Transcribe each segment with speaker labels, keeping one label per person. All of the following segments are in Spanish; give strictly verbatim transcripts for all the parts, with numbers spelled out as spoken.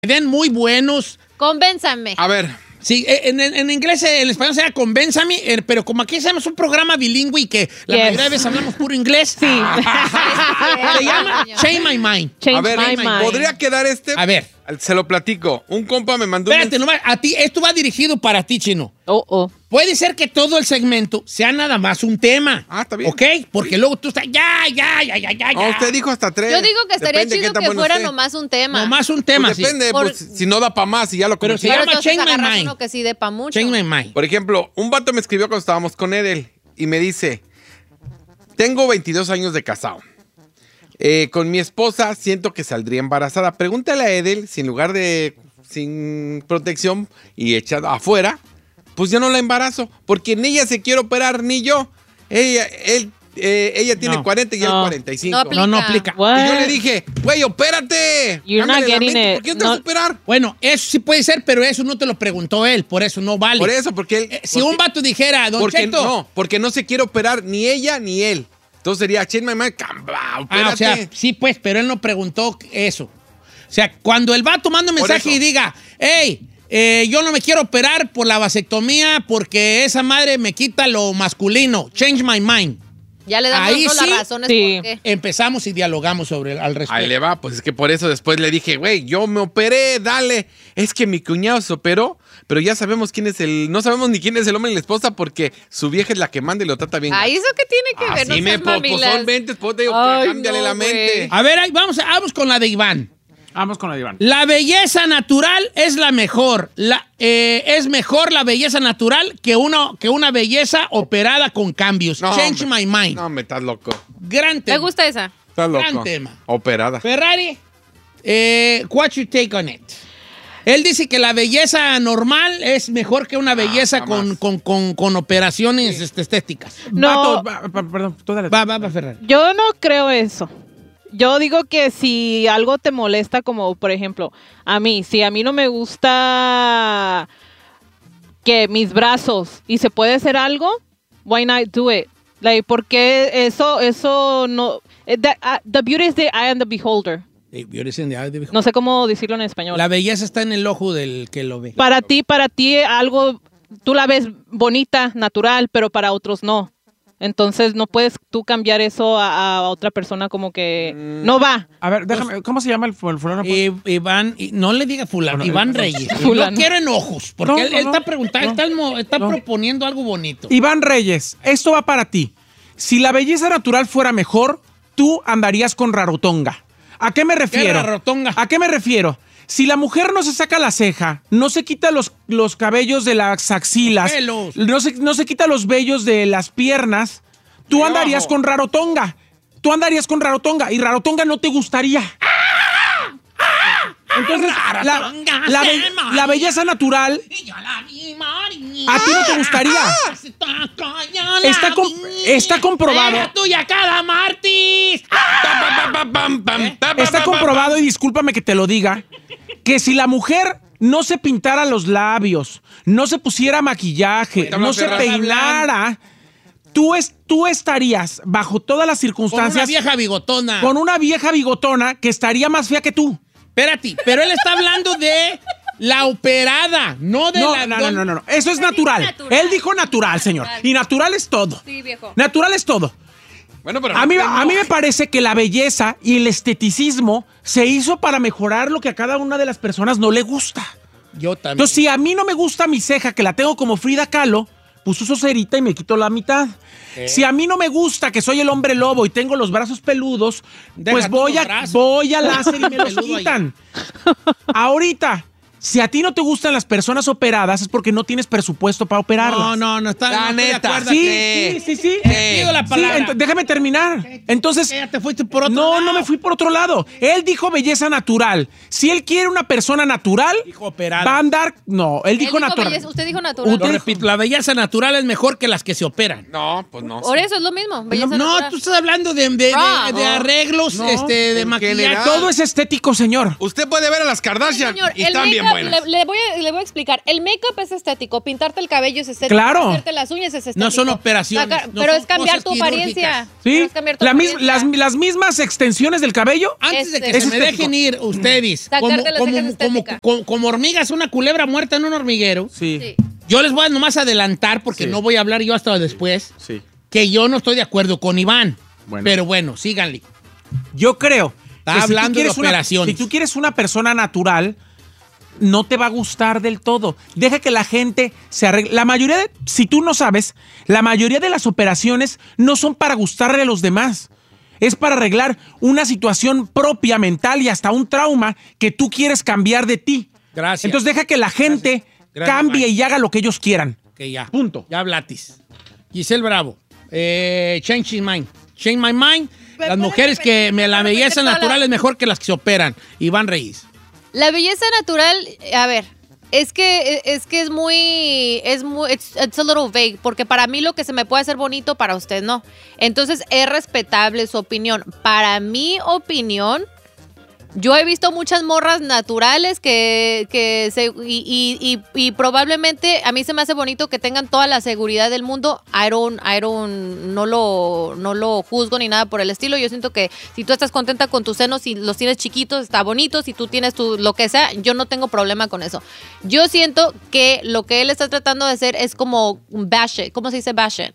Speaker 1: den muy buenos.
Speaker 2: Convénzame.
Speaker 3: A ver.
Speaker 1: Sí, en, en, en inglés, en español se llama Convénzame, eh, pero como aquí hacemos un programa bilingüe y que la
Speaker 4: Yes.
Speaker 1: mayoría de veces hablamos puro inglés.
Speaker 4: Sí.
Speaker 1: Se llama Change My Mind.
Speaker 4: Change
Speaker 3: A ver,
Speaker 4: my mind.
Speaker 3: ¿podría quedar este?
Speaker 1: A ver.
Speaker 3: Se lo platico. Un compa me mandó
Speaker 1: Espérate,
Speaker 3: un...
Speaker 1: nomás, a ti, esto va dirigido para ti, Chino.
Speaker 4: Oh, oh.
Speaker 1: Puede ser que todo el segmento sea nada más un tema.
Speaker 3: Ah, está bien.
Speaker 1: ¿Ok? Porque luego tú estás, ya, ya, ya, ya, ya.
Speaker 3: No, usted dijo hasta tres.
Speaker 2: Yo digo que estaría
Speaker 3: Depende qué
Speaker 2: chido
Speaker 3: tan
Speaker 2: que
Speaker 3: bueno
Speaker 2: fuera
Speaker 3: esté.
Speaker 2: nomás un tema.
Speaker 1: Nomás un tema,
Speaker 3: Pues
Speaker 1: sí.
Speaker 3: depende,
Speaker 2: Por-
Speaker 3: pues, si no da para más y ya lo
Speaker 1: Pero se
Speaker 3: conocí.
Speaker 2: Pero
Speaker 1: llama
Speaker 2: entonces
Speaker 1: Change My
Speaker 2: agarras
Speaker 1: Mind.
Speaker 2: uno que sí de pa' mucho.
Speaker 1: Change My Mind.
Speaker 3: Por ejemplo, un vato me escribió cuando estábamos con Edel y me dice, tengo veintidós años de casado. Eh, con mi esposa siento que saldría embarazada. Pregúntale a Edel si en lugar de sin protección y echada afuera, pues yo no la embarazo, porque ni ella se quiere operar ni yo. Ella, él, eh, ella tiene
Speaker 1: No.
Speaker 3: cuarenta y él
Speaker 4: No.
Speaker 3: cuarenta y cinco.
Speaker 2: No aplica.
Speaker 1: No, no aplica.
Speaker 4: What?
Speaker 3: Y yo le dije, güey, opérate.
Speaker 4: You're not
Speaker 3: Cámbiale la
Speaker 4: getting
Speaker 3: mente,
Speaker 4: it.
Speaker 3: ¿por qué no te vas a
Speaker 4: No.
Speaker 3: operar?
Speaker 1: Bueno, eso sí puede ser, pero eso no te lo preguntó él, por eso no vale.
Speaker 3: Por eso, porque él...
Speaker 1: Eh, si
Speaker 3: porque-
Speaker 1: un vato dijera, Don
Speaker 3: Porque
Speaker 1: Cheto.
Speaker 3: no, porque no se quiere operar ni ella ni él. Entonces sería, change my mind, camba,
Speaker 1: Ah,
Speaker 3: opérate.
Speaker 1: o sea, sí, pues, pero él no preguntó eso. O sea, cuando el vato manda un
Speaker 3: Por
Speaker 1: mensaje
Speaker 3: eso.
Speaker 1: y diga, hey, eh, yo no me quiero operar por la vasectomía porque esa madre me quita lo masculino. Change my mind.
Speaker 2: Ya le damos
Speaker 1: Ahí
Speaker 2: nosotros
Speaker 1: sí.
Speaker 2: las razones
Speaker 4: Sí.
Speaker 2: por qué.
Speaker 1: Empezamos y dialogamos sobre el, al respecto.
Speaker 3: Ahí le va, pues es que por eso después le dije, güey, yo me operé, dale. Es que mi cuñado se operó, pero ya sabemos quién es el... No sabemos ni quién es el hombre y la esposa porque su vieja es la que manda y lo trata bien.
Speaker 2: Ahí eso que tiene que ver, no
Speaker 3: Así me
Speaker 2: seas
Speaker 3: po- pues
Speaker 2: mamilas.
Speaker 3: son mentes, pues te digo,
Speaker 2: Ay,
Speaker 3: cámbiale
Speaker 2: no,
Speaker 3: la mente.
Speaker 2: güey.
Speaker 1: A ver, ahí vamos, vamos con la de Iván.
Speaker 5: Vamos con la de Iván.
Speaker 1: La belleza natural es la mejor. La, eh, es mejor la belleza natural que una, que una belleza operada con cambios.
Speaker 3: No,
Speaker 1: Change
Speaker 3: hombre.
Speaker 1: my mind.
Speaker 3: No, me estás loco.
Speaker 1: Gran tema.
Speaker 2: Me gusta esa.
Speaker 3: Estás loco.
Speaker 1: Gran tema.
Speaker 3: Operada.
Speaker 1: Ferrari, eh, what's your take on it? Él dice que la belleza normal es mejor que una belleza con,
Speaker 3: jamás.
Speaker 1: con, con, con operaciones este, estéticas.
Speaker 4: No.
Speaker 5: Vato, va- va- perdón, tú dale.
Speaker 1: Va, va, va, Ferrari.
Speaker 4: Yo no creo eso. Yo digo que si algo te molesta, como por ejemplo, a mí, si a mí no me gusta que mis brazos y se puede hacer algo, why not do it? Like, porque eso, eso no. eh, that- uh, the beauty is the eye and the beholder.
Speaker 1: Eh, yo decía, de-
Speaker 4: No sé cómo decirlo en español.
Speaker 1: La belleza está en el ojo del que lo ve.
Speaker 4: Para ti, para ti algo, tú la ves bonita, natural, pero para otros no. Entonces no puedes tú cambiar eso a, a otra persona como que no va.
Speaker 5: A ver, déjame, ¿cómo se llama el, fu- el fulano?
Speaker 1: Eh, Iván, y- no le diga fulano,
Speaker 5: Bueno,
Speaker 1: Iván
Speaker 5: eh,
Speaker 1: Reyes.
Speaker 4: Fulano.
Speaker 1: No quiero enojos, porque
Speaker 5: No,
Speaker 1: él,
Speaker 5: no,
Speaker 1: él
Speaker 5: no.
Speaker 1: está preguntando,
Speaker 5: No.
Speaker 1: está, mo- está
Speaker 5: No.
Speaker 1: proponiendo algo bonito.
Speaker 5: Iván Reyes, esto va para ti. Si la belleza natural fuera mejor, tú andarías con rarotonga. ¿A qué me refiero?
Speaker 1: rarotonga?
Speaker 5: ¿A qué me refiero? Si la mujer no se saca la ceja, no se quita los, los cabellos de las axilas,
Speaker 1: Pelos.
Speaker 5: no se, no se quita los vellos de las piernas, tú
Speaker 3: De
Speaker 5: andarías
Speaker 3: abajo.
Speaker 5: con rarotonga. Tú andarías con rarotonga y rarotonga no te gustaría. Entonces, la,
Speaker 1: Rarotonga
Speaker 5: la
Speaker 1: se
Speaker 5: be-
Speaker 1: moría.
Speaker 5: la belleza natural
Speaker 1: Y yo la vi morir.
Speaker 5: a ti no te gustaría.
Speaker 1: Se está callando
Speaker 5: Está
Speaker 1: la
Speaker 5: com-
Speaker 1: vi.
Speaker 5: está comprobado.
Speaker 1: Deja tuya cada martes.
Speaker 3: Pam, pam, pam,
Speaker 1: ¿Eh?
Speaker 3: pam, pam,
Speaker 5: Está
Speaker 3: pam,
Speaker 5: comprobado, y discúlpame que te lo diga, que si la mujer no se pintara los labios, no se pusiera maquillaje,
Speaker 3: Ahorita
Speaker 5: no
Speaker 3: habla
Speaker 5: se
Speaker 3: Ferraz.
Speaker 5: peinara, tú, es, tú estarías bajo todas las
Speaker 1: Con una
Speaker 5: circunstancias
Speaker 1: vieja bigotona.
Speaker 5: con una vieja bigotona que estaría más fea que tú.
Speaker 1: Espérate, pero él está hablando de la operada, no de
Speaker 5: No,
Speaker 1: la...
Speaker 5: no, no, no, no, no. Eso es natural.
Speaker 2: natural.
Speaker 5: Él dijo natural, señor. Y natural es todo.
Speaker 2: Sí, viejo.
Speaker 5: Natural es todo.
Speaker 3: Bueno, pero
Speaker 5: A mí,
Speaker 3: no-
Speaker 5: a mí me parece que la belleza y el esteticismo se hizo para mejorar lo que a cada una de las personas no le gusta.
Speaker 1: Yo también.
Speaker 5: Entonces, si a mí no me gusta mi ceja, que la tengo como Frida Kahlo, pues uso cerita y me quito la mitad. Si a mí no me gusta que soy el hombre lobo y tengo los brazos peludos,
Speaker 1: Deja
Speaker 5: pues
Speaker 1: tú
Speaker 5: voy
Speaker 1: los
Speaker 5: a,
Speaker 1: brazos.
Speaker 5: voy a láser y me los
Speaker 1: Peludo
Speaker 5: quitan. Ahorita, si a ti no te gustan las personas operadas, es porque no tienes presupuesto para operarlas.
Speaker 1: No, no, no está...
Speaker 3: La
Speaker 1: no estoy de
Speaker 3: neta.
Speaker 1: acuerdo.
Speaker 5: Sí,
Speaker 3: Sí.
Speaker 5: sí, sí, sí.
Speaker 1: Te pido la
Speaker 5: Sí,
Speaker 1: palabra.
Speaker 5: ento- déjame terminar. Entonces,
Speaker 1: Ya te fuiste por otro
Speaker 5: no,
Speaker 1: lado.
Speaker 5: no me fui por otro lado. Él dijo belleza natural. Si él quiere una persona natural,
Speaker 1: Dijo operada.
Speaker 5: va a andar. No, él
Speaker 2: Él
Speaker 5: dijo natural.
Speaker 2: belleza- usted dijo natural.
Speaker 1: Lo repito, la belleza natural es mejor que las que se operan.
Speaker 3: No, pues no.
Speaker 2: Por eso es lo mismo. Belleza
Speaker 1: No,
Speaker 2: natural.
Speaker 1: tú estás hablando de, de- de-
Speaker 2: Ah,
Speaker 1: de
Speaker 3: no.
Speaker 1: arreglos,
Speaker 5: No,
Speaker 1: este, de
Speaker 3: en
Speaker 1: maquillaje.
Speaker 3: general.
Speaker 5: Todo es estético, señor.
Speaker 3: Usted puede ver a las Kardashian
Speaker 2: Señor,
Speaker 3: y
Speaker 2: el
Speaker 3: están bien
Speaker 2: make-up- a,
Speaker 3: buenas.
Speaker 2: le, le voy a, le voy a explicar. El make-up es estético, pintarte el cabello es estético,
Speaker 5: Claro.
Speaker 2: hacerte las uñas es estético.
Speaker 1: No son operaciones,
Speaker 2: Sacar-
Speaker 1: no
Speaker 2: pero
Speaker 1: son
Speaker 2: es cambiar
Speaker 1: cosas
Speaker 2: tu apariencia.
Speaker 1: quirúrgicas.
Speaker 5: ¿Sí?
Speaker 2: Pero es cambiar tu
Speaker 5: La mis-
Speaker 2: apariencia.
Speaker 5: las, las mismas extensiones del cabello.
Speaker 1: Antes de que
Speaker 2: Este-
Speaker 1: se me
Speaker 5: Es
Speaker 1: dejen ir ustedes,
Speaker 2: Sacarte
Speaker 1: como,
Speaker 2: las cejas
Speaker 1: como, como,
Speaker 2: estéticas.
Speaker 1: como- como hormigas, una culebra muerta en un hormiguero,
Speaker 5: Sí.
Speaker 2: Sí.
Speaker 1: yo les voy a nomás adelantar, porque
Speaker 3: Sí.
Speaker 1: no voy a hablar yo hasta después,
Speaker 3: Sí.
Speaker 1: que yo no estoy de acuerdo con Iván.
Speaker 3: Bueno.
Speaker 1: Pero bueno, síganle.
Speaker 5: Yo creo.
Speaker 1: Está
Speaker 5: que si tú
Speaker 1: hablando de
Speaker 5: quieres una-
Speaker 1: operaciones.
Speaker 5: Si tú quieres una persona natural, no te va a gustar del todo. Deja que la gente se arregle. La mayoría de, si tú no sabes, la mayoría de las operaciones no son para gustarle a los demás. Es para arreglar una situación propia, mental y hasta un trauma que tú quieres cambiar de ti.
Speaker 1: Gracias.
Speaker 5: Entonces deja que la gente
Speaker 1: Gracias,
Speaker 5: cambie
Speaker 1: Mike.
Speaker 5: y haga lo que ellos quieran.
Speaker 1: Que ya.
Speaker 5: Punto.
Speaker 1: Ya hablatis. Giselle Bravo. Eh, change his mind. Change my mind.
Speaker 2: ¿Me
Speaker 1: Las
Speaker 2: puedes
Speaker 1: mujeres
Speaker 2: repetir?
Speaker 1: que me, la
Speaker 2: ¿Me puedes
Speaker 1: belleza
Speaker 2: repetir toda
Speaker 1: natural
Speaker 2: la-
Speaker 1: es mejor que las que se operan. Iván Reyes.
Speaker 2: La belleza natural, a ver, es que es que es muy es muy it's, it's a little vague, porque para mí lo que se me puede hacer bonito para usted no. Entonces es respetable su opinión. Para mi opinión, yo he visto muchas morras naturales que, que se, y, y, y, y probablemente a mí se me hace bonito que tengan toda la seguridad del mundo. I don't, I don't, no lo, no lo juzgo ni nada por el estilo. Yo siento que si tú estás contenta con tus senos, si los tienes chiquitos, está bonito. Si tú tienes tu, lo que sea, yo no tengo problema con eso. Yo siento que lo que él está tratando de hacer es como bash it. ¿Cómo se dice bash it?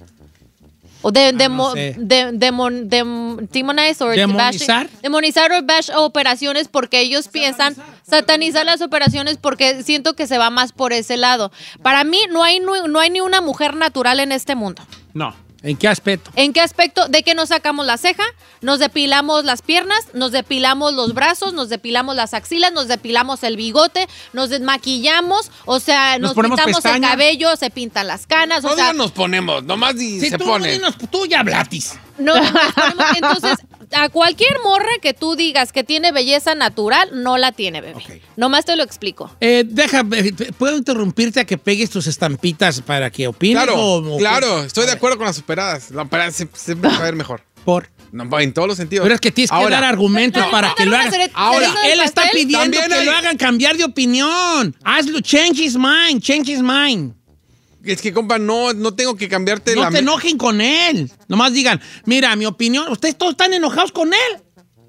Speaker 2: O de,
Speaker 1: Ah, no
Speaker 2: demo-
Speaker 1: sé.
Speaker 2: de- demon- dem- demonize or
Speaker 1: ¿Demonizar?
Speaker 2: bash- demonizar o bash operaciones porque ellos piensan satanizar las operaciones porque siento que se va más por ese lado. Para mí no hay no, no hay ni una mujer natural en este mundo.
Speaker 5: No.
Speaker 1: ¿En qué aspecto?
Speaker 2: ¿En qué aspecto? De que nos sacamos la ceja, nos depilamos las piernas, nos depilamos los brazos, nos depilamos las axilas, nos depilamos el bigote, nos desmaquillamos, o sea,
Speaker 5: Nos
Speaker 2: nos,
Speaker 5: ponemos
Speaker 2: pintamos el
Speaker 5: pestañas.
Speaker 2: cabello, se pintan las canas,
Speaker 3: No
Speaker 2: o sea,
Speaker 3: digan nos ponemos, nomás y
Speaker 1: Si
Speaker 3: se
Speaker 1: tú,
Speaker 3: pone.
Speaker 1: dinos, tú ya hablatis.
Speaker 2: no, nos ponemos- entonces, a cualquier morra que tú digas que tiene belleza natural, no la tiene, bebé.
Speaker 1: Ok.
Speaker 2: Nomás te lo explico.
Speaker 1: Eh, deja, eh, ¿puedo interrumpirte a que pegues tus estampitas para que opines?
Speaker 3: Claro,
Speaker 1: o- o-
Speaker 3: claro, estoy de
Speaker 1: A ver,
Speaker 3: acuerdo con las operadas. La operada se- siempre va a ver mejor.
Speaker 1: Por.
Speaker 3: No, en todos los sentidos.
Speaker 1: Pero es que tienes que
Speaker 3: Ahora,
Speaker 1: dar argumentos
Speaker 2: No,
Speaker 1: para
Speaker 2: no,
Speaker 1: que
Speaker 2: no,
Speaker 1: lo
Speaker 2: no,
Speaker 1: hagas.
Speaker 2: cereza-
Speaker 3: Ahora,
Speaker 2: cereza del
Speaker 1: Él está
Speaker 2: pastel.
Speaker 1: pidiendo
Speaker 3: También
Speaker 1: que
Speaker 3: hay-
Speaker 1: lo hagan cambiar de opinión. Hazlo, change his mind, change his mind.
Speaker 3: Es que, compa, no, no tengo que cambiarte
Speaker 1: No
Speaker 3: la...
Speaker 1: te
Speaker 3: me-
Speaker 1: enojen con él. Nomás digan, mira, mi opinión, ustedes todos están enojados con él.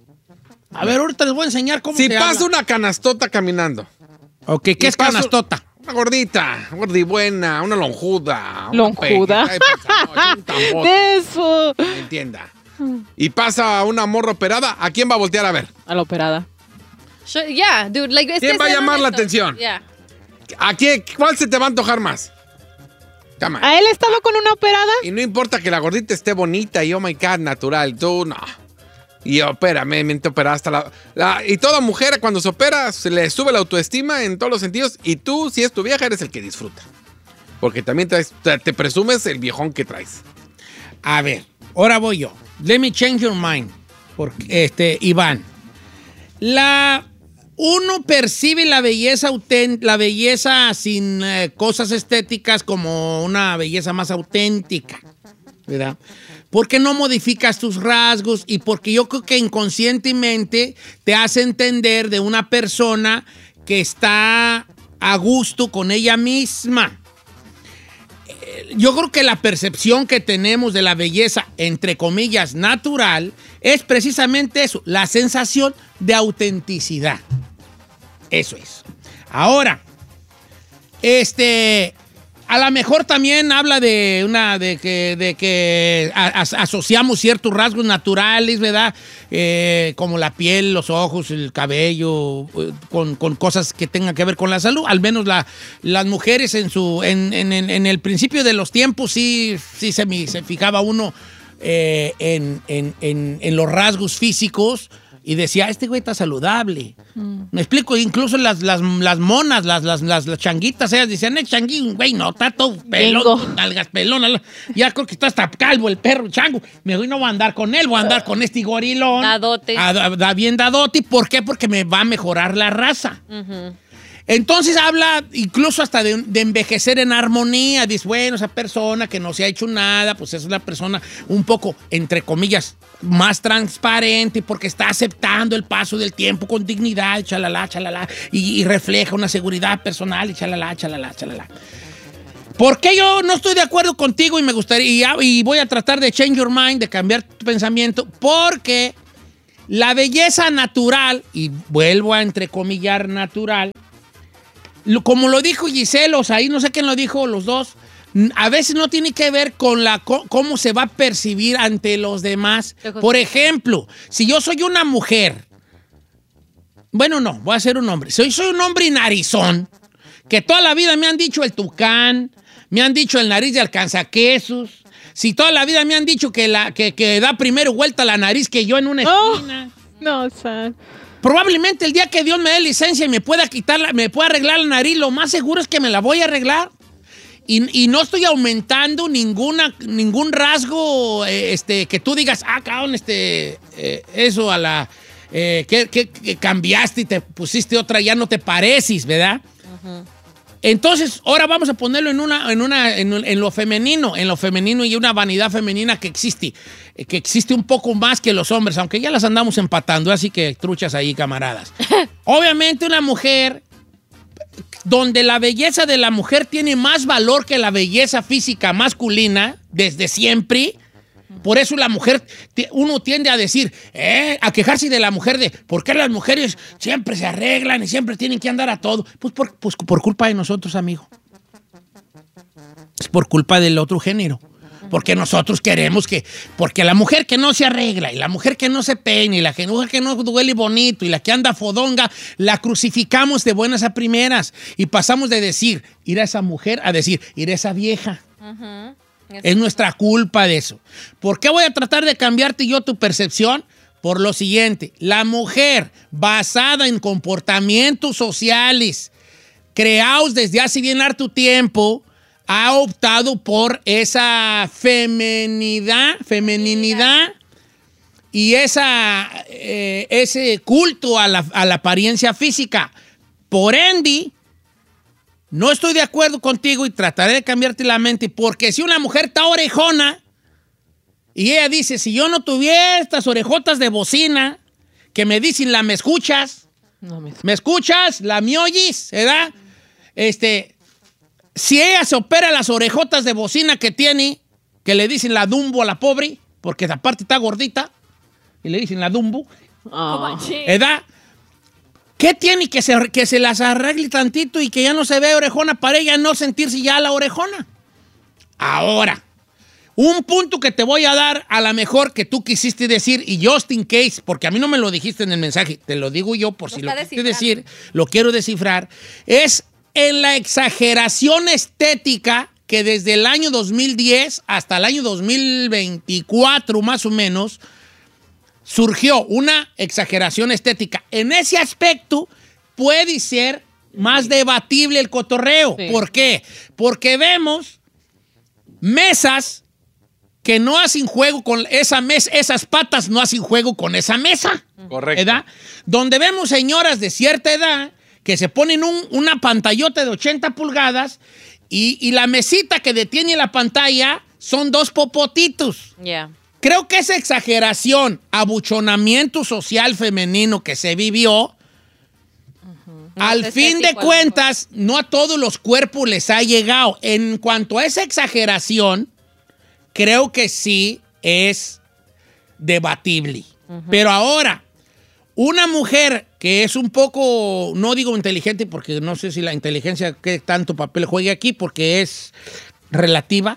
Speaker 1: A ver, ahorita les voy a enseñar cómo
Speaker 3: Si
Speaker 1: se
Speaker 3: pasa
Speaker 1: habla.
Speaker 3: una canastota caminando.
Speaker 1: Ok, ¿qué
Speaker 3: y
Speaker 1: es
Speaker 3: paso-
Speaker 1: canastota?
Speaker 3: Una gordita, una gordibuena, una lonjuda. una
Speaker 4: Lonjuda.
Speaker 3: pegue, ay, pasa, no, un tambor,
Speaker 4: De eso.
Speaker 3: me entienda. Y pasa una morra operada, ¿a quién va a voltear a ver?
Speaker 4: A la operada.
Speaker 2: Sh- Yeah, dude, like, es
Speaker 3: ¿Quién
Speaker 2: que
Speaker 3: va a
Speaker 2: sean
Speaker 3: llamar la
Speaker 2: honestos.
Speaker 3: atención?
Speaker 2: Yeah.
Speaker 3: ¿A quién? ¿Cuál se te va a antojar más? Cama.
Speaker 4: ¿A él estaba con una operada?
Speaker 3: Y no importa que la gordita esté bonita y oh my god, natural, tú no. Y opérame, me opera hasta la, la- Y toda mujer cuando se opera se le sube la autoestima en todos los sentidos. Y tú, si es tu vieja, eres el que disfruta. Porque también traes- te, te presumes el viejón que traes.
Speaker 1: A ver, ahora voy yo. Let me change your mind. Porque, este, Iván. La... Uno percibe la belleza auténtica, la belleza sin eh, cosas estéticas como una belleza más auténtica, ¿verdad? Porque no modificas tus rasgos y porque yo creo que inconscientemente te hace entender de una persona que está a gusto con ella misma. Eh, Yo creo que la percepción que tenemos de la belleza, entre comillas, natural, es precisamente eso, la sensación de autenticidad. Eso es. Ahora, este, a lo mejor también habla de una, de que, de que a- as- asociamos ciertos rasgos naturales, ¿verdad? Eh, como la piel, los ojos, el cabello, eh, con, con cosas que tengan que ver con la salud. Al menos la, las mujeres en su, en, en- en- en el principio de los tiempos sí, sí se, mi- se fijaba uno eh, en, en- en- en los rasgos físicos. Y decía, este güey está saludable. Me explico, incluso las, las, las monas, las, las, las, las changuitas, ellas decían, eh, changuín, güey, no, está todo pelón,
Speaker 4: Bingo.
Speaker 1: con nalgas pelón. Ya creo que está hasta calvo el perro, chango. Me voy, no voy a andar con él, voy a andar con este gorilón.
Speaker 2: Dadote.
Speaker 1: Ah, da, da bien dadote. ¿Por qué? Porque me va a mejorar la raza. Entonces habla incluso hasta de, de envejecer en armonía. Dice, bueno, esa persona que no se ha hecho nada, pues es una persona un poco, entre comillas, más transparente porque está aceptando el paso del tiempo con dignidad, chalala, chalala, y, y refleja una seguridad personal, y chalala, chalala, chalala. ¿Por qué yo no estoy de acuerdo contigo y me gustaría, y, y voy a tratar de change your mind, de cambiar tu pensamiento? Porque la belleza natural, y vuelvo a entrecomillar natural, lo, como lo dijo Giselle, o sea, ahí no sé quién lo dijo, los dos, a veces no tiene que ver con la cómo se va a percibir ante los demás. Por ejemplo, si yo soy una mujer, bueno, no, voy a ser un hombre. Si yo soy un hombre narizón, que toda la vida me han dicho el tucán, me han dicho el nariz de alcanzaquesos, si toda la vida me han dicho que, la, que, que da primero vuelta la nariz que yo en una esquina.
Speaker 4: Oh, no, Sam.
Speaker 1: Probablemente el día que Dios me dé licencia y me pueda quitar, me pueda arreglar la nariz, lo más seguro es que me la voy a arreglar. Y, y no estoy aumentando ninguna, ningún rasgo eh, este, que tú digas, ah, cabrón, este, eh, eso a la... Eh, que, que, que cambiaste y te pusiste otra, ya no te pareces, ¿verdad? Uh-huh. Entonces, ahora vamos a ponerlo en una, en una, en, en lo femenino, en lo femenino y una vanidad femenina que existe, que existe un poco más que los hombres, aunque ya las andamos empatando, así que truchas ahí, camaradas. Obviamente una mujer, donde la belleza de la mujer tiene más valor que la belleza física masculina, desde siempre. Por eso la mujer, uno tiende a decir, eh, a quejarse de la mujer de, ¿por qué las mujeres siempre se arreglan y siempre tienen que andar a todo? Pues por, pues por culpa de nosotros, amigo. Es por culpa del otro género. Porque nosotros queremos que, porque la mujer que no se arregla y la mujer que no se peina y la mujer que no duele bonito y la que anda fodonga, la crucificamos de buenas a primeras y pasamos de decir, ir a esa mujer a decir, ir a esa vieja. Uh-huh. Es nuestra culpa de eso. ¿Por qué voy a tratar de cambiarte yo tu percepción? Por lo siguiente, la mujer basada en comportamientos sociales creados desde hace bien harto tiempo ha optado por esa feminidad, femeninidad y esa, eh, ese culto a la, a la apariencia física. Por ende, no estoy de acuerdo contigo y trataré de cambiarte la mente, porque si una mujer está orejona y ella dice, si yo no tuviera estas orejotas de bocina que me dicen la me escuchas, no me... me escuchas, la me oyes, ¿verdad? Este, si ella se opera las orejotas de bocina que tiene, que le dicen la Dumbo a la pobre, porque aparte está gordita, y le dicen la Dumbo, oh. ¿verdad? ¿Qué tiene que se, que se las arregle tantito y que ya no se vea orejona para ella no sentirse ya la orejona? Ahora, un punto que te voy a dar a lo mejor que tú quisiste decir, y just in case, porque a mí no me lo dijiste en el mensaje, te lo digo yo por lo si lo quisiste decir, lo quiero descifrar, es en la exageración estética que desde el año dos mil diez hasta el año dos mil veinticuatro más o menos, surgió una exageración estética. En ese aspecto puede ser más debatible el cotorreo. Sí. ¿Por qué? Porque vemos mesas que no hacen juego con esa mesa, esas patas no hacen juego con esa mesa.
Speaker 3: Correcto.
Speaker 1: ¿Verdad? Donde vemos señoras de cierta edad que se ponen un, una pantallota de ochenta pulgadas y, y la mesita que detiene la pantalla son dos popotitos. Ya. Yeah. Creo que esa exageración, abuchonamiento social femenino que se vivió, uh-huh. no al fin de cuentas, no a todos los cuerpos les ha llegado. En cuanto a esa exageración, creo que sí es debatible. Uh-huh. Pero ahora, una mujer que es un poco, no digo inteligente, porque no sé si la inteligencia qué tanto papel juegue aquí, porque es relativa.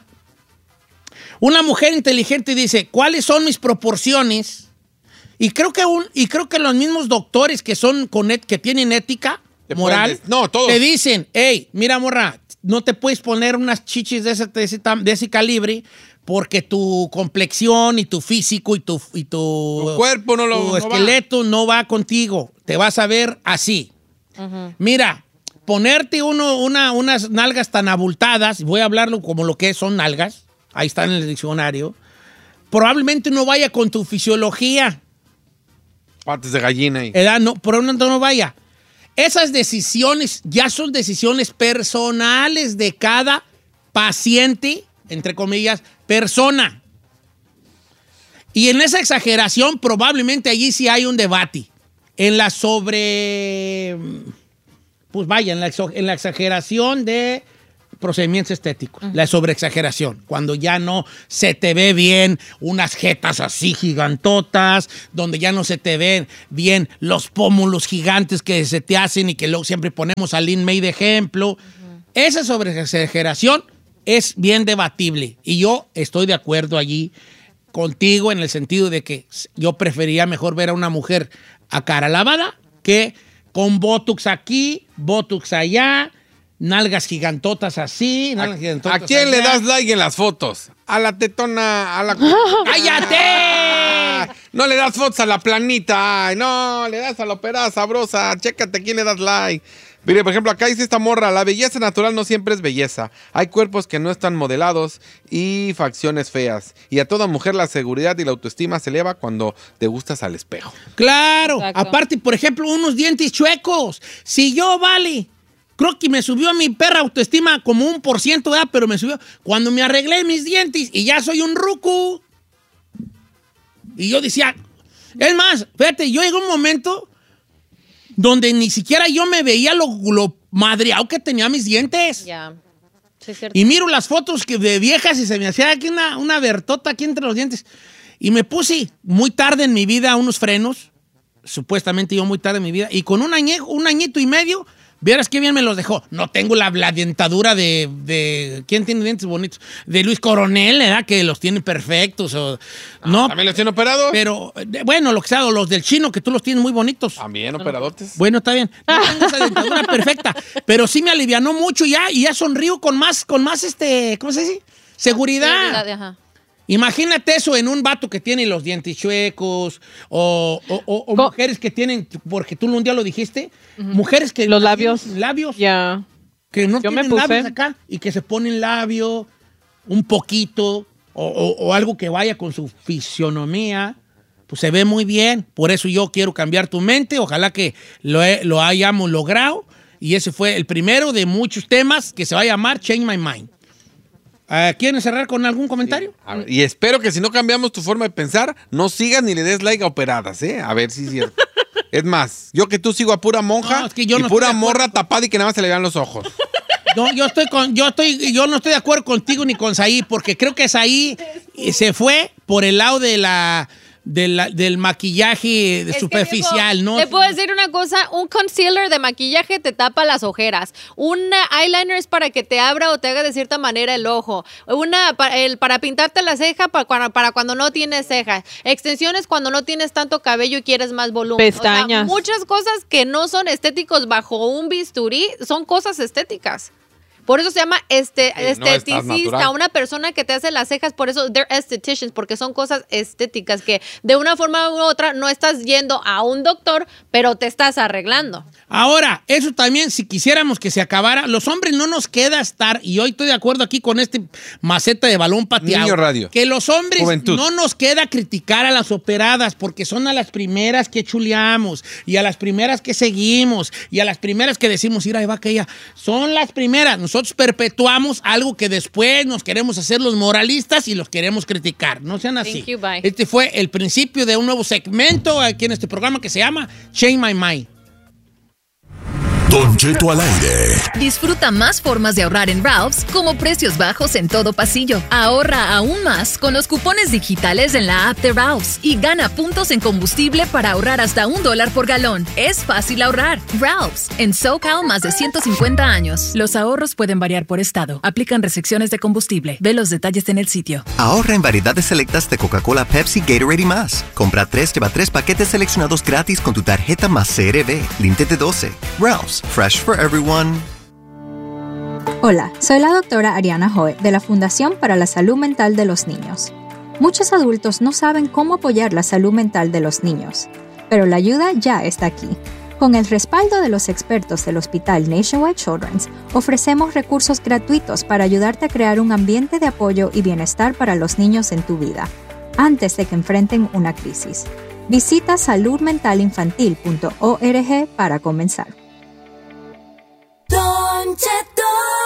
Speaker 1: Una mujer inteligente dice, ¿cuáles son mis proporciones? Y creo que un, y creo que los mismos doctores que son con et, que tienen ética moral,
Speaker 3: no, todos.
Speaker 1: te dicen, hey, mira, morra, no te puedes poner unas chichis de ese, de ese, de ese calibre porque tu complexión y tu físico y tu, y tu,
Speaker 3: tu cuerpo no lo
Speaker 1: tu
Speaker 3: no
Speaker 1: esqueleto
Speaker 3: va.
Speaker 1: no va contigo. Te vas a ver así. Uh-huh. Mira, ponerte uno, una, unas nalgas tan abultadas, voy a hablarlo como lo que son nalgas, ahí está en el diccionario, probablemente no vaya con tu fisiología.
Speaker 3: Patas de gallina ahí.
Speaker 1: ¿Edad? No, probablemente no vaya. esas decisiones ya son decisiones personales de cada paciente, entre comillas, persona. Y en esa exageración probablemente allí sí hay un debate. En la sobre... Pues vaya, en la, en la exageración de procedimientos estéticos. Uh-huh. La sobreexageración. Cuando ya no se te ve bien unas jetas así gigantotas, donde ya no se te ven bien los pómulos gigantes que se te hacen y que luego siempre ponemos a Lin May de ejemplo. Uh-huh. Esa sobreexageración es bien debatible. Y yo estoy de acuerdo allí contigo en el sentido de que yo prefería mejor ver a una mujer a cara lavada que con botox aquí, botox allá, nalgas gigantotas así, nalgas
Speaker 3: ¿A,
Speaker 1: gigantotas
Speaker 3: ¿A quién
Speaker 1: allá.
Speaker 3: le das like en las fotos? A la tetona, a la...
Speaker 1: ¡Cállate!
Speaker 3: No le das fotos a la planita, ay, no, le das a la operada sabrosa, chécate a quién le das like. Mire, por ejemplo, acá dice esta morra, la belleza natural no siempre es belleza. Hay cuerpos que no están modelados y facciones feas. Y a toda mujer la seguridad y la autoestima se eleva cuando te gustas al espejo.
Speaker 1: Claro,
Speaker 2: Exacto.
Speaker 1: aparte, por ejemplo, unos dientes chuecos. Si yo, vale, creo que me subió a mi perra autoestima como un por ciento, ¿verdad? Pero me subió cuando me arreglé mis dientes y ya soy un ruco. Y yo decía, es más, fíjate, yo llegó un momento donde ni siquiera yo me veía lo, lo madreado que tenía mis dientes.
Speaker 2: Ya. Sí, es cierto.
Speaker 1: Y miro las fotos que de viejas y se me hacía aquí una, una bertota aquí entre los dientes. Y me puse muy tarde en mi vida unos frenos, supuestamente yo muy tarde en mi vida, y con un, añe, un añito y medio, vieras qué bien me los dejó. No tengo la, la dentadura de, de... ¿Quién tiene dientes bonitos? De Luis Coronel, ¿verdad? Que los tiene perfectos. O, no,
Speaker 3: ¿También los tienen operados?
Speaker 1: pero, bueno, lo que sea, los del chino, que tú los tienes muy bonitos.
Speaker 3: También operadotes.
Speaker 1: Bueno, está bien. No tengo esa dentadura perfecta, pero sí me alivianó mucho ya y ya sonrío con más, con más este, ¿cómo se dice? Seguridad.
Speaker 2: Seguridad, ajá.
Speaker 1: Imagínate eso en un vato que tiene los dientes chuecos o, o, o, o
Speaker 4: Co-
Speaker 1: mujeres que tienen, porque tú un día lo dijiste, mujeres que...
Speaker 4: Los labios.
Speaker 1: Labios.
Speaker 4: Ya.
Speaker 1: Que no
Speaker 4: Yo me
Speaker 1: tienen
Speaker 4: puse.
Speaker 1: labios acá y que se ponen labio un poquito o, o, o algo que vaya con su fisionomía, pues se ve muy bien. Por eso yo quiero cambiar tu mente. Ojalá que lo, he- lo hayamos logrado. Y ese fue el primero de muchos temas que se va a llamar Change My Mind. Uh, ¿Quieren cerrar con algún comentario?
Speaker 3: A ver, y espero que si no cambiamos tu forma de pensar, no sigas ni le des like a operadas, ¿eh? A ver si es cierto. Es más, yo que tú sigo a pura monja
Speaker 1: No, es que yo
Speaker 3: y
Speaker 1: no
Speaker 3: pura
Speaker 1: estoy de acuerdo
Speaker 3: morra
Speaker 1: con-
Speaker 3: tapada y que nada más se le vean los ojos.
Speaker 1: No, yo estoy con, yo estoy, yo no estoy de acuerdo contigo ni con Saí, porque creo que Saí se fue por el lado de la, de la- del maquillaje
Speaker 2: Es que,
Speaker 1: superficial,
Speaker 2: viejo,
Speaker 1: ¿no?
Speaker 2: Te puedo decir una cosa, un concealer de maquillaje te tapa las ojeras, un eyeliner es para que te abra o te haga de cierta manera el ojo, una para, el, para pintarte la ceja para, cuando- para cuando no tienes cejas, extensiones cuando no tienes tanto cabello y quieres más volumen.
Speaker 4: Pestañas.
Speaker 2: O sea, muchas cosas que no son estéticos bajo un bisturí son cosas estéticas. Por eso se llama este,
Speaker 3: Sí, no estás
Speaker 2: esteticista,
Speaker 3: natural.
Speaker 2: una persona que te hace las cejas, por eso they're estheticians, porque son cosas estéticas que de una forma u otra no estás yendo a un doctor, pero te estás arreglando.
Speaker 1: Ahora, eso también, si quisiéramos que se acabara, los hombres no nos queda estar, y hoy estoy de acuerdo aquí con este maceta de balón pateado.
Speaker 3: Niño radio.
Speaker 1: Que los hombres
Speaker 3: Juventud.
Speaker 1: no nos queda criticar a las operadas, porque son a las primeras que chuleamos, y a las primeras que seguimos, y a las primeras que decimos, mira, ahí va aquella. Son las primeras. Nosotros perpetuamos algo que después nos queremos hacer los moralistas y los queremos criticar. No sean así.
Speaker 2: Thank you, bye.
Speaker 1: Este fue el principio de un nuevo segmento aquí en este programa que se llama Change My Mind.
Speaker 6: Don Cheto al aire.
Speaker 7: Disfruta más formas de ahorrar en Ralph's, como precios bajos en todo pasillo. Ahorra aún más con los cupones digitales en la app de Ralph's y gana puntos en combustible para ahorrar hasta un dólar por galón. Es fácil ahorrar. Ralph's, en SoCal más de ciento cincuenta años. Los ahorros pueden variar por estado. Aplican restricciones de combustible. Ve los detalles en el sitio.
Speaker 8: Ahorra en variedades selectas de Coca-Cola, Pepsi, Gatorade y más. Compra tres, lleva tres paquetes seleccionados gratis con tu tarjeta más C R B. Límite de doce. Ralph's, fresh for everyone.
Speaker 9: Hola, soy la doctora Ariana Hoe de la Fundación para la Salud Mental de los Niños. Muchos adultos no saben cómo apoyar la salud mental de los niños, pero la ayuda ya está aquí. Con el respaldo de los expertos del Hospital Nationwide Children's, ofrecemos recursos gratuitos para ayudarte a crear un ambiente de apoyo y bienestar para los niños en tu vida, antes de que enfrenten una crisis. Visita salud mental infantil punto org para comenzar.
Speaker 6: Cheto.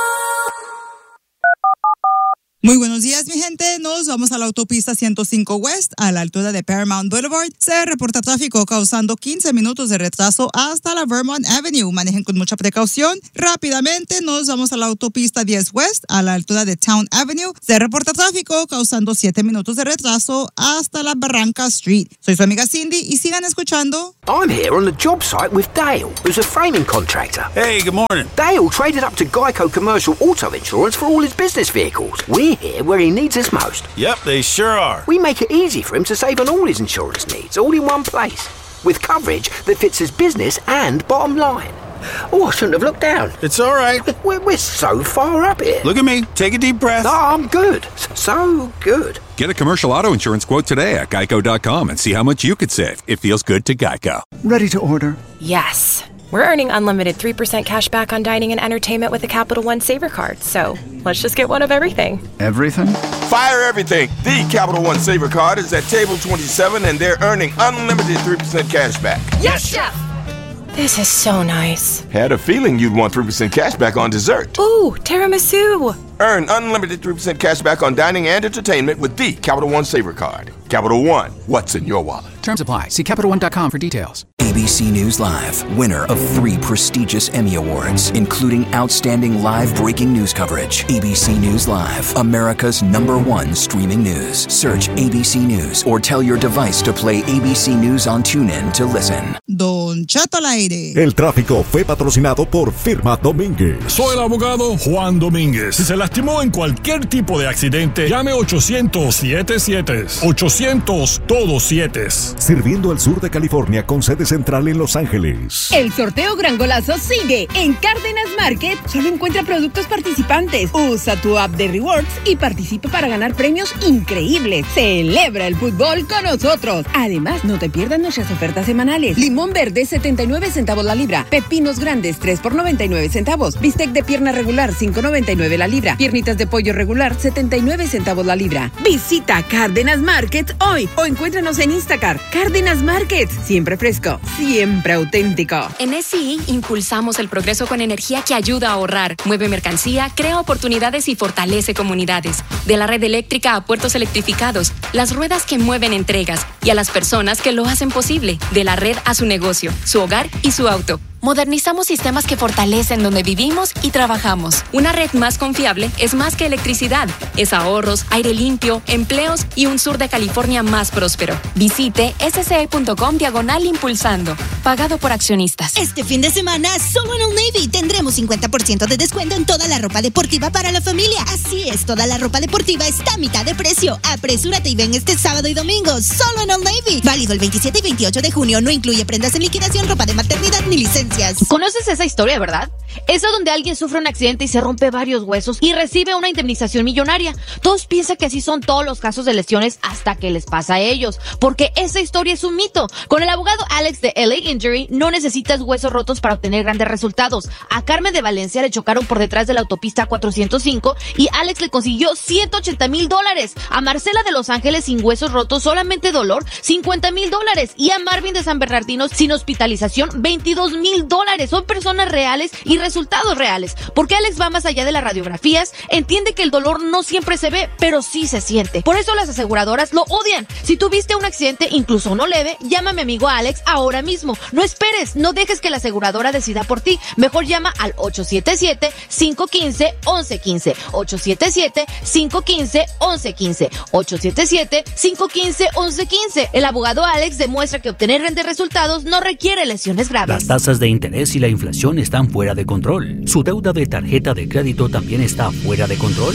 Speaker 10: Muy buenos días, mi gente. Nos vamos a la autopista ciento cinco West, a la altura de Paramount Boulevard. Se reporta tráfico causando quince minutos de retraso hasta la Vermont Avenue. Manejen con mucha precaución. Rápidamente nos vamos a la autopista diez West, a la altura de Town Avenue. Se reporta tráfico causando siete minutos de retraso hasta la Barranca Street. Soy su amiga Cindy y sigan escuchando.
Speaker 11: I'm here on the job site with Dale, who's a framing contractor.
Speaker 12: Hey, good morning.
Speaker 11: Dale traded up to Geico Commercial Auto Insurance for all his business vehicles. We're here where he needs us most.
Speaker 12: Yep, they sure are.
Speaker 11: We make it easy for him to save on all his insurance needs, all in one place, with coverage that fits his business and bottom line. Oh, I shouldn't have looked down.
Speaker 12: It's all right.
Speaker 11: We're, we're so far up here.
Speaker 12: Look at me. Take a deep breath.
Speaker 11: No, I'm good. So good.
Speaker 13: Get a commercial auto insurance quote today at geico dot com and see how much you could save. It feels good to Geico.
Speaker 14: Ready to order?
Speaker 15: Yes. We're earning unlimited three percent cash back on dining and entertainment with the Capital One Saver Card, so let's just get one of everything.
Speaker 14: Everything?
Speaker 16: Fire everything! The Capital One Saver Card is at table twenty-seven and they're earning unlimited three percent cash back.
Speaker 15: Yes, Chef! This is so nice.
Speaker 16: Had a feeling you'd want three percent cash back on dessert.
Speaker 15: Ooh, tiramisu!
Speaker 16: Earn unlimited three percent cash back on dining and entertainment with the Capital One Saver Card. Capital One, what's in your wallet?
Speaker 17: Terms apply. See Capital One dot com for details.
Speaker 18: A B C News Live, winner of three prestigious Emmy Awards, including Outstanding Live Breaking News Coverage. A B C News Live, America's number one streaming news. Search A B C News or tell your device to play A B C News on TuneIn to listen.
Speaker 10: Don Cheto al aire.
Speaker 19: El tráfico fue patrocinado por Firma Domínguez.
Speaker 20: Soy el abogado Juan Domínguez. Si se lastimó en cualquier tipo de accidente, llame ochocientos siete siete. ochocientos todos siete.
Speaker 19: Sirviendo al sur de California con sede central en Los Ángeles.
Speaker 21: El sorteo Gran Golazo sigue. En Cárdenas Market solo encuentra productos participantes. Usa tu app de Rewards y participa para ganar premios increíbles. Celebra el fútbol con nosotros. Además, no te pierdas nuestras ofertas semanales. Limón verde, setenta y nueve centavos la libra. Pepinos grandes, tres por noventa y nueve centavos. Bistec de pierna regular, cinco noventa y nueve la libra. Piernitas de pollo regular, setenta y nueve centavos la libra. Visita Cárdenas Market hoy o encuéntranos en Instacart. Cárdenas Market, siempre fresco, siempre auténtico.
Speaker 22: En S C I impulsamos el progreso con energía que ayuda a ahorrar, mueve mercancía, crea oportunidades y fortalece comunidades. De la red eléctrica a puertos electrificados, las ruedas que mueven entregas y a las personas que lo hacen posible. De la red a su negocio, su hogar y su auto. Modernizamos sistemas que fortalecen donde vivimos y trabajamos. Una red más confiable es más que electricidad. Es ahorros, aire limpio, empleos y un sur de California más próspero. Visite sce.com diagonal impulsando. Pagado por accionistas.
Speaker 23: Este fin de semana, solo en Old Navy tendremos cincuenta por ciento de descuento en toda la ropa deportiva para la familia. Así es, toda la ropa deportiva está a mitad de precio. Apresúrate y ven este sábado y domingo, solo en Old Navy. Válido el veintisiete y veintiocho de junio. No incluye prendas en liquidación, ropa de maternidad ni licencia.
Speaker 2: ¿Conoces esa historia, verdad? Esa donde alguien sufre un accidente y se rompe varios huesos y recibe una indemnización millonaria. Todos piensan que así son todos los casos de lesiones hasta que les pasa a ellos, porque esa historia es un mito. Con el abogado Alex de L A Injury no necesitas huesos rotos para obtener grandes resultados. A Carmen de Valencia le chocaron por detrás de la autopista cuatrocientos cinco y Alex le consiguió ciento ochenta mil dólares. A Marcela de Los Ángeles sin huesos rotos, solamente dolor, cincuenta mil dólares. Y a Marvin de San Bernardino sin hospitalización, veintidós mil dólares. Son personas reales y resultados reales. Porque Alex va más allá de las radiografías, entiende que el dolor no siempre se ve, pero sí se siente. Por eso las aseguradoras lo odian. Si tuviste un accidente, incluso no leve, llama a mi amigo Alex ahora mismo. No esperes, no dejes que la aseguradora decida por ti. Mejor llama al ocho siete siete, cinco uno cinco, once quince. ocho siete siete, cinco uno cinco, once quince. ocho siete siete, cinco uno cinco, once quince. El abogado Alex demuestra que obtener grandes resultados no requiere lesiones graves.
Speaker 24: Las tasas de interés y la inflación están fuera de control. ¿Su deuda de tarjeta de crédito también está fuera de control?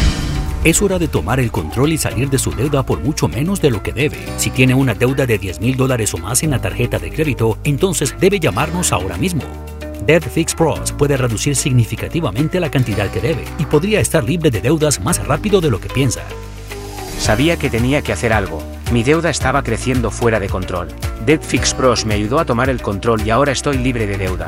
Speaker 24: Es hora de tomar el control y salir de su deuda por mucho menos de lo que debe. Si tiene una deuda de diez mil dólares o más en la tarjeta de crédito, entonces debe llamarnos ahora mismo. Debt Fix Pros puede reducir significativamente la cantidad que debe y podría estar libre de deudas más rápido de lo que piensa.
Speaker 25: Sabía que tenía que hacer algo. Mi deuda estaba creciendo fuera de control. Debt Fix Pros me ayudó a tomar el control y ahora estoy libre de deuda.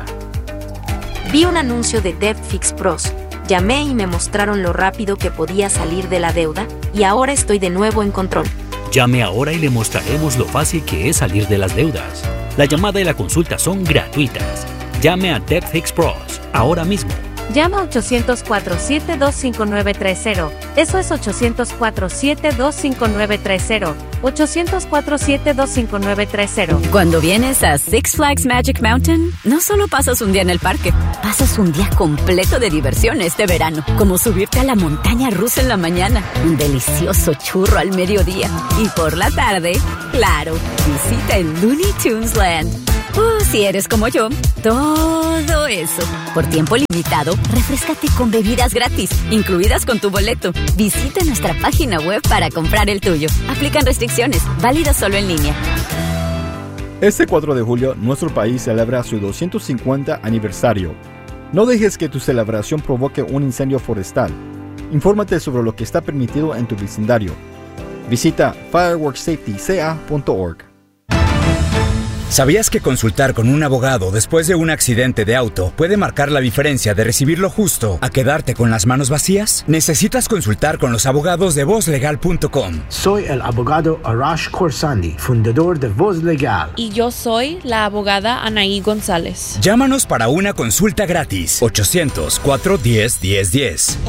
Speaker 26: Vi un anuncio de Debt Fix Pros. Llamé y me mostraron lo rápido que podía salir de la deuda y ahora estoy de nuevo en control.
Speaker 24: Llame ahora y le mostraremos lo fácil que es salir de las deudas. La llamada y la consulta son gratuitas. Llame a Debt Fix Pros ahora mismo.
Speaker 1: Llama ocho cero cuatro, siete dos cinco nueve tres cero. Eso es ocho cero cuatro, siete dos cinco nueve tres cero. ocho cero cuatro, siete dos cinco nueve tres cero.
Speaker 3: Cuando vienes a Six Flags Magic Mountain, no solo pasas un día en el parque, pasas un día completo de diversión este verano, como subirte a la montaña rusa en la mañana, un delicioso churro al mediodía y por la tarde, claro, visita el Looney Tunes Land. Oh, si eres como yo, todo eso. Por tiempo limitado, refréscate con bebidas gratis, incluidas con tu boleto. Visita nuestra página web para comprar el tuyo. Aplican restricciones, válido solo en línea.
Speaker 4: Este cuatro de julio, nuestro país celebra su doscientos cincuenta aniversario. No dejes que tu celebración provoque un incendio forestal. Infórmate sobre lo que está permitido en tu vecindario. Visita fireworks safety c a punto org.
Speaker 5: ¿Sabías que consultar con un abogado después de un accidente de auto puede marcar la diferencia de recibir lo justo a quedarte con las manos vacías? Necesitas consultar con los abogados de voz legal punto com.
Speaker 6: Soy el abogado Arash Khorsandi, fundador de Voz Legal.
Speaker 14: Y yo soy la abogada Anaí González.
Speaker 5: Llámanos para una consulta gratis. ochocientos, cuatro uno cero, uno cero uno cero.